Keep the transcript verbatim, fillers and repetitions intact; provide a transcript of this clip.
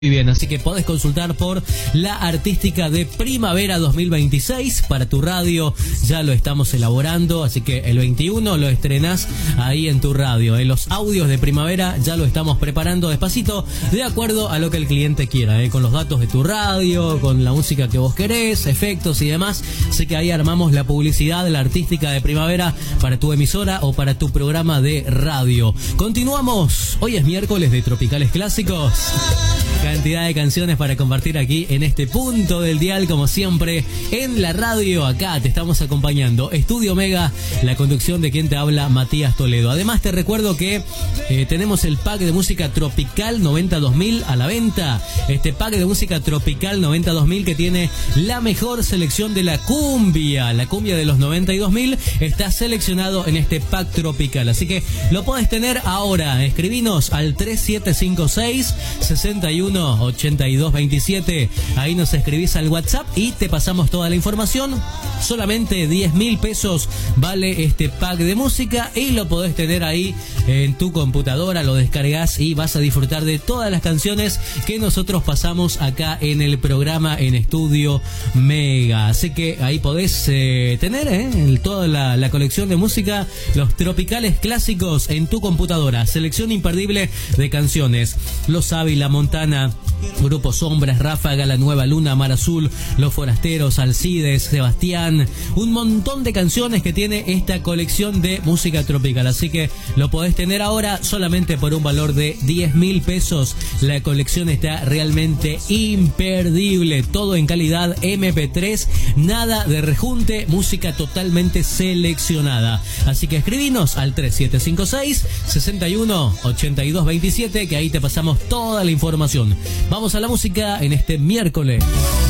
Muy bien, así que podés consultar por la artística de Primavera dos mil veintiséis para tu radio. Ya lo estamos elaborando, así que el veintiuno lo estrenás ahí en tu radio. En los audios de Primavera ya lo estamos preparando despacito, de acuerdo a lo que el cliente quiera, ¿eh? Con los datos de tu radio, con la música que vos querés, efectos y demás. Así que ahí armamos la publicidad de la artística de Primavera para tu emisora o para tu programa de radio. Continuamos. Hoy es miércoles de Tropicales Clásicos. Cantidad de canciones para compartir aquí en este punto del dial, como siempre, en la radio. Acá te estamos acompañando Estudio Mega, la conducción de quien te habla, Matías Toledo. Además te recuerdo que eh, tenemos el pack de música tropical noventa dos mil a la venta. Este pack de música tropical noventa dos mil que tiene la mejor selección de la cumbia. La cumbia de los noventa y dos mil está seleccionado en este pack tropical. Así que lo podés tener ahora. Escribinos al tres siete cinco seis, seis uno ochenta y dos veintisiete. Ahí nos escribís al WhatsApp y te pasamos toda la información. Solamente diez mil pesos vale este pack de música y lo podés tener ahí en tu computadora, lo descargas y vas a disfrutar de todas las canciones que nosotros pasamos acá en el programa en Estudio Mega. Así que ahí podés eh, tener eh, toda la, la colección de música, los tropicales clásicos en tu computadora. Selección imperdible de canciones. Los Ávila, Montana, Grupo Sombras, Ráfaga, La Nueva Luna, Mar Azul, Los Forasteros, Alcides, Sebastián. Un montón de canciones que tiene esta colección de música tropical. Así que lo podés tener ahora solamente por un valor de diez mil pesos. La colección está realmente imperdible. Todo en calidad eme pe tres. Nada de rejunte. Música totalmente seleccionada. Así que escribinos al tres siete cinco seis, seis uno ochenta y dos veintisiete, que ahí te pasamos toda la información. Vamos a la música en este miércoles.